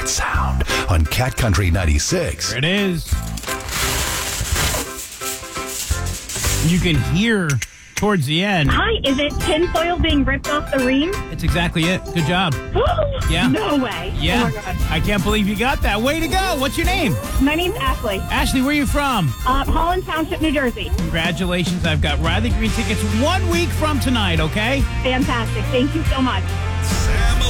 that sound on Cat Country 96. There it is. You can hear towards the end. Hi, is it tinfoil being ripped off the ream? It's exactly it. Good job. Yeah. No way. Yeah. Oh my God. I can't believe you got that. Way to go. What's your name? My name's Ashley. Ashley, where are you from? Holland Township, New Jersey. Congratulations. I've got Riley Green tickets 1 week from tonight, okay? Fantastic. Thank you so much.